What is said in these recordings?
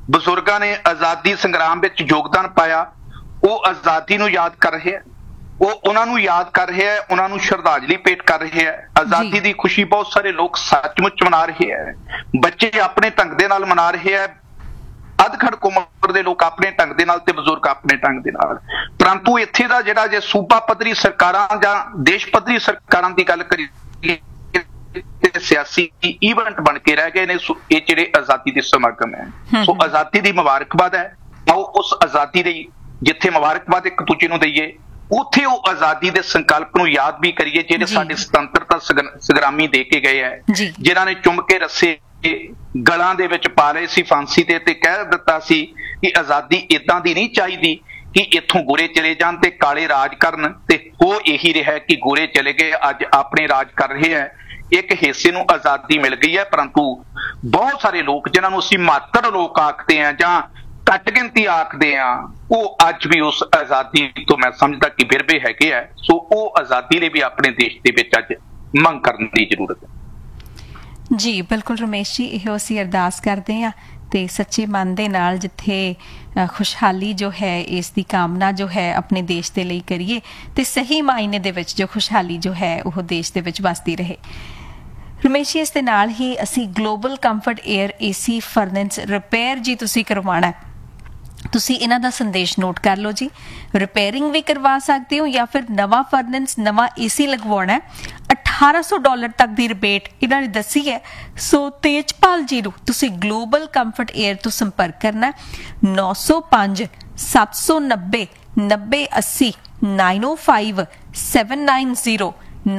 ਬਜ਼ੁਰਗਾਂ ਨੇ ਆਜ਼ਾਦੀ ਸੰਗਰਾਮ ਵਿੱਚ ਯੋਗਦਾਨ ਪਾਇਆ, ਉਹ ਆਜ਼ਾਦੀ ਨੂੰ ਯਾਦ ਕਰ ਰਹੇ ਆ, ਉਹ ਉਹਨਾਂ ਨੂੰ ਯਾਦ ਕਰ ਰਹੇ ਆ, ਉਹਨਾਂ ਨੂੰ ਸ਼ਰਧਾਂਜਲੀ ਭੇਟ ਕਰ ਰਹੇ ਆ। ਆਜ਼ਾਦੀ ਦੀ ਖੁਸ਼ੀ ਬਹੁਤ ਸਾਰੇ ਲੋਕ ਸੱਚਮੁੱਚ ਮਨਾ ਰਹੇ ਆ, ਬੱਚੇ ਆਪਣੇ ਢੰਗ ਦੇ ਨਾਲ ਮਨਾ ਰਹੇ ਆ, ਅੱਧ-ਖੜਕ ਉਮਰ ਦੇ ਲੋਕ ਆਪਣੇ ਢੰਗ ਦੇ ਨਾਲ ਤੇ ਬਜ਼ੁਰਗ ਆਪਣੇ ਢੰਗ ਦੇ ਨਾਲ। ਪਰੰਤੂ ਇੱਥੇ ਦਾ ਜਿਹੜਾ ਜੇ ਸੂਬਾ ਪੱਧਰੀ ਸਰਕਾਰਾਂ ਜਾਂ ਦੇਸ਼ ਪੱਧਰੀ ਸਰਕਾਰਾਂ ਦੀ ਗੱਲ ਕਰੀਏ ਤੇ ਸਿਆਸੀ ਈਵੈਂਟ ਬਣ ਕੇ ਰਹਿ ਗਏ ਨੇ ਇਹ ਜਿਹੜੇ ਆਜ਼ਾਦੀ ਦੇ ਸਮਾਗਮ ਹੈ। ਸੋ ਆਜ਼ਾਦੀ ਦੀ ਮੁਬਾਰਕਬਾਦ ਹੈ। ਆਓ ਉਸ ਆਜ਼ਾਦੀ ਦੀ ਜਿੱਥੇ ਮੁਬਾਰਕਬਾਦ ਇੱਕ ਦੂਜੇ ਨੂੰ ਦਈਏ, ਉੱਥੇ ਉਹ ਆਜ਼ਾਦੀ ਦੇ ਸੰਕਲਪ ਨੂੰ ਯਾਦ ਵੀ ਕਰੀਏ ਜਿਹੜੇ ਸਾਡੇ ਸੁਤੰਤਰਤਾ ਸੰਗਰਾਮੀ ਦੇ ਕੇ ਗਏ ਹੈ, ਜਿਨ੍ਹਾਂ ਨੇ ਚੁੰਮ ਕੇ ਰੱਸੇ ਗਲਾਂ ਦੇ ਵਿੱਚ ਪਾ ਲਏ ਸੀ ਫਾਂਸੀ ਤੇ ਕਹਿ ਦਿੱਤਾ ਸੀ ਕਿ ਆਜ਼ਾਦੀ ਏਦਾਂ ਦੀ ਨਹੀਂ ਚਾਹੀਦੀ ਕਿ ਇੱਥੋਂ ਗੋਰੇ ਚਲੇ ਜਾਣ ਤੇ ਕਾਲੇ ਰਾਜ ਕਰਨ, ਤੇ ਹੋ ਇਹੀ ਰਿਹਾ ਕਿ ਗੋਰੇ ਚਲੇ ਗਏ, ਅੱਜ ਆਪਣੇ ਰਾਜ ਕਰ ਰਹੇ ਹੈ। ਇੱਕ ਹਿੱਸੇ ਨੂੰ ਆਜ਼ਾਦੀ ਮਿਲ ਗਈ ਹੈ, ਪਰੰਤੂ ਬਹੁਤ ਸਾਰੇ ਲੋਕ ਜਿਨ੍ਹਾਂ ਨੂੰ ਅਸੀਂ ਮਾਤਰ ਲੋਕ ਆਖਦੇ ਹਾਂ ਜਾਂ ਘੱਟ ਗਿਣਤੀ ਆਖਦੇ ਆ, ਉਹ ਅੱਜ ਵੀ ਉਸ ਆਜ਼ਾਦੀ ਤੋਂ ਮੈਂ ਸਮਝਦਾ ਕਿ ਬਿਰਵੇ ਹੈਗੇ ਆ। ਸੋ ਉਹ ਆਜ਼ਾਦੀ ਲਈ ਵੀ ਆਪਣੇ ਦੇਸ਼ ਦੇ ਵਿੱਚ ਅੱਜ ਮੰਗ ਕਰਨ ਦੀ ਜ਼ਰੂਰਤ ਹੈ। ਜੀ ਬਿਲਕੁਲ ਰਮੇਸ਼ ਜੀ, ਇਹੋ ਅਸੀਂ ਅਰਦਾਸ ਕਰਦੇ ਹਾਂ ਤੇ ਸੱਚੇ ਮਨ ਦੇ ਨਾਲ ਜਿੱਥੇ ਖੁਸ਼ਹਾਲੀ ਜੋ ਹੈ ਇਸ ਦੀ ਕਾਮਨਾ ਜੋ ਹੈ ਆਪਣੇ ਦੇਸ਼ ਦੇ ਲਈ ਕਰੀਏ ਤੇ ਸਹੀ ਮਾਇਨੇ ਦੇ ਵਿੱਚ ਜੋ ਖੁਸ਼ਹਾਲੀ ਜੋ ਹੈ ਉਹ ਦੇਸ਼ ਦੇ ਵਿੱਚ ਵਸਦੀ ਰਹੇ। ਰਮੇਸ਼ ਜੀ, ਇਸ ਦੇ ਨਾਲ ਹੀ ਅਸੀਂ global comfort air AC ਫਰਨੈਂਸ repair ਜੀ ਤੁਸੀਂ ਕਰਵਾਉਣਾ, ਤੁਸੀਂ ਇਹਨਾਂ ਦਾ ਸੰਦੇਸ਼ ਨੋਟ ਕਰ ਲਓ ਜੀ। ਰਿਪੇਅਰਿੰਗ ਵੀ ਕਰਵਾ ਸਕਦੇ ਹੋ ਜਾਂ ਫਿਰ ਨਵਾਂ ਫਰਨੈਂਸ ਨਵਾਂ AC ਲਗਵਾਉਣਾ, $1800 ਤੱਕ ਦੀ ਰਿਬੇਟ ਇਹਨਾਂ ਨੇ ਦੱਸੀ ਹੈ। ਸੋ ਤੇਜਪਾਲ ਜੀ ਨੂੰ ਤੁਸੀਂ ਗਲੋਬਲ ਕੰਫਰਟ 에ਅਰ ਤੋਂ ਸੰਪਰਕ ਕਰਨਾ 905 790 9080 905 790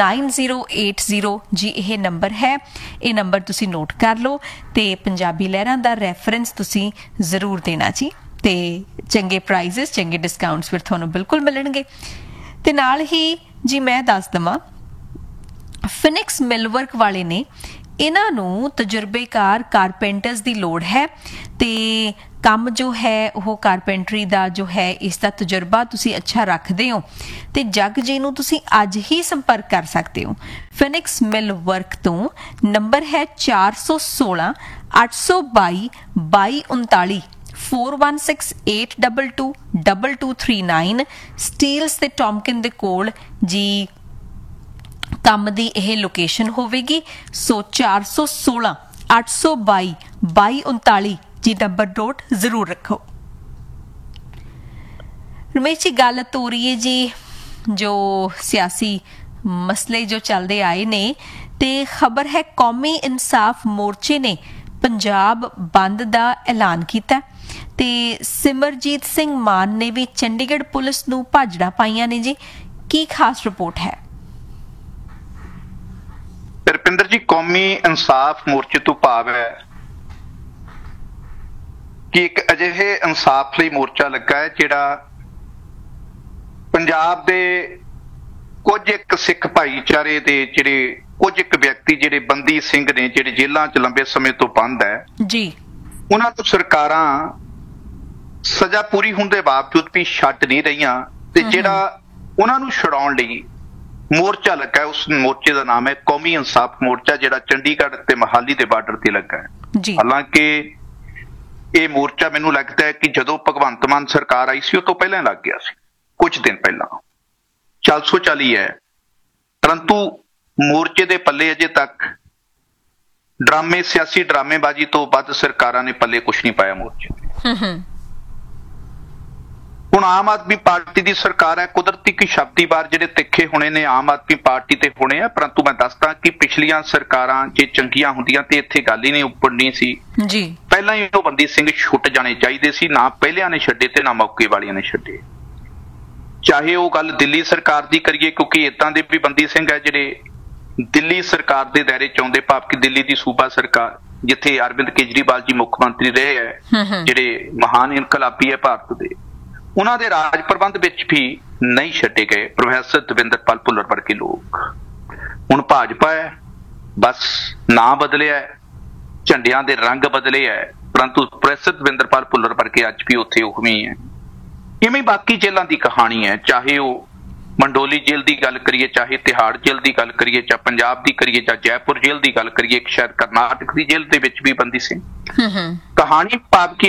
9080 ਜੀ ਇਹ ਨੰਬਰ ਹੈ। ਇਹ ਨੰਬਰ ਤੁਸੀਂ ਨੋਟ ਕਰ ਲਓ ਤੇ ਪੰਜਾਬੀ ਲਹਿਰਾਂ ਦਾ ਰੈਫਰੈਂਸ ਤੁਸੀਂ ਜ਼ਰੂਰ ਦੇਣਾ ਜੀ, ਤੇ ਚੰਗੇ ਪ੍ਰਾਈਜ਼ਸ ਚੰਗੇ ਡਿਸਕਾਊਂਟਸ ਫਿਰ ਤੁਹਾਨੂੰ ਬਿਲਕੁਲ ਮਿਲਣਗੇ। ਤੇ ਨਾਲ ਹੀ ਜੀ ਮੈਂ ਦੱਸ ਦਵਾਂ ਫਿਨਿਕਸ ਮਿਲਵਰਕ ਵਾਲੇ ਨੇ, ਇਹਨਾਂ ਨੂੰ ਤਜਰਬੇਕਾਰ ਕਾਰਪੈਂਟਰਸ ਦੀ ਲੋੜ ਹੈ ਤੇ ਕੰਮ ਜੋ ਹੈ ਉਹ ਕਾਰਪੈਂਟਰੀ ਦਾ ਜੋ ਹੈ ਇਸ ਦਾ ਤਜਰਬਾ ਤੁਸੀਂ ਅੱਛਾ ਰੱਖਦੇ ਹੋ ਤੇ ਜਗ ਜੀ ਨੂੰ ਤੁਸੀਂ ਅੱਜ ਹੀ ਸੰਪਰਕ ਕਰ ਸਕਦੇ ਹੋ। ਫਿਨਿਕਸ ਮਿਲ ਵਰਕ ਤੋਂ ਨੰਬਰ ਹੈ 416 822 2239 416822 2239। ਸਟੀਲਸ ਤੇ ਟੌਮਕਿਨ ਦੇ ਕੋਲ ਜੀ ਕੰਮ ਦੀ ਇਹ ਲੋਕੇਸ਼ਨ ਹੋਵੇਗੀ। ਸੋ 416 822 2239 ਜੀ ਨੰਬਰ ਨੋਟ ਜ਼ਰੂਰ ਰੱਖੋ। ਰਮੇਸ਼ ਜੀ, ਗੱਲ ਹੋ ਰਹੀ ਹੈ ਜੀ ਜੋ ਸਿਆਸੀ ਮਸਲੇ ਜੋ ਚੱਲਦੇ ਆਏ ਨੇ ਤੇ ਖਬਰ ਹੈ ਕੌਮੀ ਇਨਸਾਫ ਮੋਰਚੇ ਨੇ ਪੰਜਾਬ ਬੰਦ ਦਾ ਐਲਾਨ ਕੀਤਾ ਤੇ ਸਿਮਰਜੀਤ ਸਿੰਘ ਮਾਨ ਨੇ ਵੀ ਚੰਡੀਗੜ੍ਹ ਪੁਲਿਸ ਨੂੰ ਭਾਜੜਾਂ ਪਾਈਆਂ ਨੇ ਜੀ। ਕੀ ਖਾਸ ਰਿਪੋਰਟ ਹੈ? ਰੁਪਿੰਦਰ ਜੀ, ਕੌਮੀ ਇਨਸਾਫ ਮੋਰਚੇ ਤੋਂ ਭਾਵ ਹੈ ਕਿ ਇੱਕ ਅਜਿਹੇ ਇਨਸਾਫ ਲਈ ਮੋਰਚਾ ਲੱਗਾ ਹੈ ਜਿਹੜਾ ਪੰਜਾਬ ਦੇ ਕੁਝ ਇੱਕ ਸਿੱਖ ਭਾਈਚਾਰੇ ਦੇ ਜਿਹੜੇ ਕੁਝ ਇੱਕ ਵਿਅਕਤੀ ਜਿਹੜੇ ਬੰਦੀ ਸਿੰਘ ਨੇ ਜਿਹੜੇ ਜੇਲ੍ਹਾਂ 'ਚ ਲੰਬੇ ਸਮੇਂ ਤੋਂ ਬੰਦ ਹੈ ਜੀ, ਉਹਨਾਂ ਤੋਂ ਸਰਕਾਰਾਂ ਸਜ਼ਾ ਪੂਰੀ ਹੋਣ ਦੇ ਬਾਵਜੂਦ ਵੀ ਛੱਡ ਨਹੀਂ ਰਹੀਆਂ ਤੇ ਜਿਹੜਾ ਉਹਨਾਂ ਨੂੰ ਛੁਡਾਉਣ ਲਈ ਮੋਰਚਾ ਲੱਗਾ, ਉਸ ਮੋਰਚੇ ਦਾ ਨਾਮ ਹੈ ਕੌਮੀ ਇਨਸਾਫ ਮੋਰਚਾ, ਜਿਹੜਾ ਚੰਡੀਗੜ੍ਹ ਤੇ ਮੋਹਾਲੀ ਦੇ ਬਾਰਡਰ ਤੇ ਲੱਗਾ ਹੈ। ਹਾਲਾਂਕਿ ਇਹ ਮੋਰਚਾ ਮੈਨੂੰ ਲੱਗਦਾ ਹੈ ਕਿ ਜਦੋਂ ਭਗਵੰਤ ਮਾਨ ਸਰਕਾਰ ਆਈ ਸੀ ਉਹ ਤੋਂ ਪਹਿਲਾਂ ਲੱਗ ਗਿਆ ਸੀ, ਕੁਝ ਦਿਨ ਪਹਿਲਾਂ ਚਾਲੀ ਹੈ, ਪਰੰਤੂ ਮੋਰਚੇ ਦੇ ਪੱਲੇ ਅਜੇ ਤੱਕ ਡਰਾਮੇ ਸਿਆਸੀ ਡਰਾਮੇਬਾਜ਼ੀ ਤੋਂ ਵੱਧ ਸਰਕਾਰਾਂ ਨੇ ਪੱਲੇ ਕੁਛ ਨਹੀਂ ਪਾਇਆ ਮੋਰਚੇ ਤੇ। ਹੁਣ ਆਮ ਆਦਮੀ ਪਾਰਟੀ ਦੀ ਸਰਕਾਰ ਹੈ, ਕੁਦਰਤੀ ਕਿ ਸ਼ਬਦੀ ਵਾਰ ਜਿਹੜੇ ਤਿੱਖੇ ਹੋਣੇ ਨੇ ਆਮ ਆਦਮੀ ਪਾਰਟੀ ਤੇ ਹੋਣੇ ਆ, ਪਰੰਤੂ ਮੈਂ ਦੱਸਦਾ ਕਿ ਪਿਛਲੀਆਂ ਸਰਕਾਰਾਂ ਜੇ ਚੰਗੀਆਂ ਹੁੰਦੀਆਂ ਤੇ ਇੱਥੇ ਗੱਲ ਹੀ ਨਹੀਂ ਉੱਪੜਨੀ ਸੀ ਜੀ। ਪਹਿਲਾਂ ਹੀ ਉਹ ਬੰਦੀ ਸਿੰਘ ਛੁੱਟ ਜਾਣੇ ਚਾਹੀਦੇ ਸੀ, ਨਾ ਪਹਿਲਿਆਂ ਨੇ ਛੱਡੇ ਤੇ ਨਾ ਮੌਕੇ ਵਾਲਿਆਂ ਨੇ ਛੱਡੇ। ਚਾਹੇ ਉਹ ਗੱਲ ਦਿੱਲੀ ਸਰਕਾਰ ਦੀ ਕਰੀਏ, ਕਿਉਂਕਿ ਏਦਾਂ ਦੇ ਵੀ ਬੰਦੀ ਸਿੰਘ ਹੈ ਜਿਹੜੇ ਦਿੱਲੀ ਸਰਕਾਰ ਦੇ ਦਾਇਰੇ ਚ ਆਉਂਦੇ, ਭਾਵ ਕਿ ਦਿੱਲੀ ਦੀ ਸੂਬਾ ਸਰਕਾਰ ਜਿੱਥੇ ਅਰਵਿੰਦ ਕੇਜਰੀਵਾਲ ਜੀ ਮੁੱਖ ਮੰਤਰੀ ਰਹੇ ਹੈ, ਜਿਹੜੇ ਮਹਾਨ ਇਨਕਲਾਬੀ ਹੈ ਭਾਰਤ ਦੇ, ਉਹਨਾਂ ਦੇ ਰਾਜ ਪ੍ਰਬੰਧ ਵਿੱਚ ਵੀ ਨਹੀਂ ਛੱਡੇ ਗਏ ਪ੍ਰੋਫੈਸਰ ਦਵਿੰਦਰਪਾਲ ਭੁੱਲਰ ਵਰਗੇ ਲੋਕ। ਹੁਣ ਭਾਜਪਾ ਹੈ, ਬਸ ਨਾਂ ਬਦਲਿਆ, ਝੰਡਿਆਂ ਦੇ ਰੰਗ ਬਦਲੇ ਹੈ, ਪਰੰਤੂ ਪ੍ਰੋਫੈਸਰ ਦਵਿੰਦਰਪਾਲ ਭੁੱਲਰ ਵਰਗੇ ਅੱਜ ਵੀ ਉੱਥੇ ਉਵੇਂ ਹੈ। ਇਵੇਂ ਬਾਕੀ ਜੇਲ੍ਹਾਂ ਦੀ ਕਹਾਣੀ ਹੈ, ਚਾਹੇ ਉਹ ਮੰਡੋਲੀ ਜੇਲ੍ਹ ਦੀ ਗੱਲ ਕਰੀਏ, ਚਾਹੇ ਤਿਹਾੜ ਜੇਲ੍ਹ ਦੀ ਗੱਲ ਕਰੀਏ, ਚਾਹੇ ਪੰਜਾਬ ਦੀ ਕਰੀਏ, ਚਾਹੇ ਜੈਪੁਰ ਜੇਲ੍ਹ ਦੀ ਗੱਲ ਕਰੀਏ, ਸ਼ਾਇਦ ਕਰਨਾਟਕ ਦੀ ਜੇਲ੍ਹ ਦੇ ਵਿੱਚ ਵੀ ਬੰਦੀ ਸਿੰਘ। ਕਹਾਣੀ ਭਾਵ ਕਿ